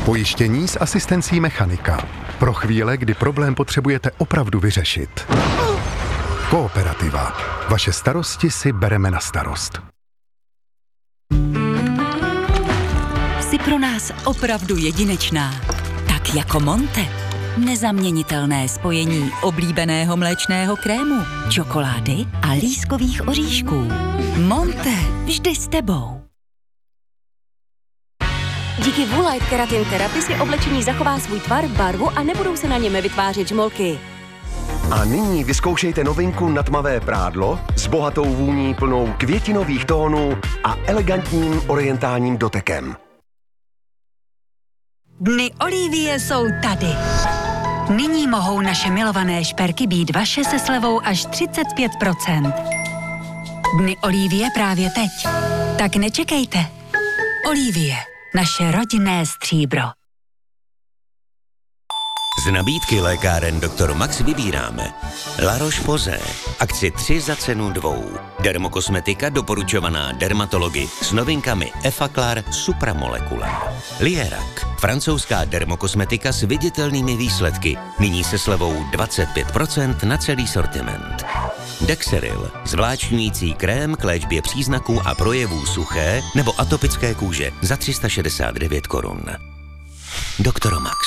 Pojištění s asistencí mechanika. Pro chvíle, kdy problém potřebujete opravdu vyřešit. Kooperativa. Vaše starosti si bereme na starost. Jsi pro nás opravdu jedinečná. Tak jako Monte. Nezaměnitelné spojení oblíbeného mléčného krému, čokolády a lískových oříšků. Monte. Vždy s tebou. Díky Woolite Keratin Therapy si oblečení zachová svůj tvar, barvu a nebudou se na něm vytvářet žmolky. A nyní vyzkoušejte novinku na tmavé prádlo s bohatou vůní plnou květinových tónů a elegantním orientálním dotekem. Dny Olivie jsou tady. Nyní mohou naše milované šperky být vaše se slevou až 35%. Dny Olivie právě teď. Tak nečekejte. Olivie, naše rodinné stříbro. Z nabídky lékáren Dr. Max vybíráme La Roche-Posay, akci 3 za cenu 2. Dermokosmetika doporučovaná dermatology s novinkami Effaclar Supramolecular. Lierac, francouzská dermokosmetika s viditelnými výsledky, nyní se slevou 25% na celý sortiment. Dexeril, zvláštňující krém k léčbě příznaků a projevů suché nebo atopické kůže za 369 korun. Dr. Max.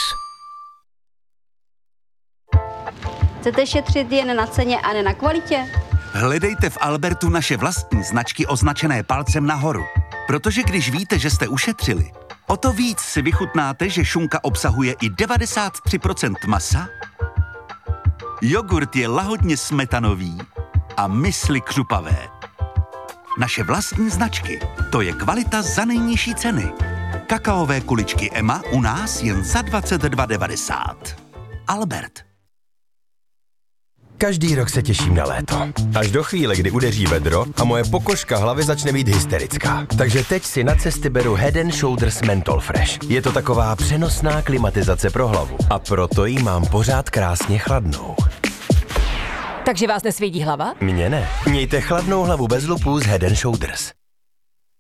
Chcete šetřit jen na ceně a ne na kvalitě? Hledejte v Albertu naše vlastní značky označené palcem nahoru. Protože když víte, že jste ušetřili, o to víc si vychutnáte, že šunka obsahuje i 93% masa, jogurt je lahodně smetanový a mysli křupavé. Naše vlastní značky, to je kvalita za nejnižší ceny. Kakaové kuličky Emma u nás jen za 22,90. Albert. Každý rok se těším na léto. Až do chvíle, kdy udeří vedro a moje pokožka hlavy začne být hysterická. Takže teď si na cesty beru Head & Shoulders Menthol Fresh. Je to taková přenosná klimatizace pro hlavu. A proto ji mám pořád krásně chladnou. Takže vás nesvědí hlava? Mně ne. Mějte chladnou hlavu bez lupů z Head & Shoulders.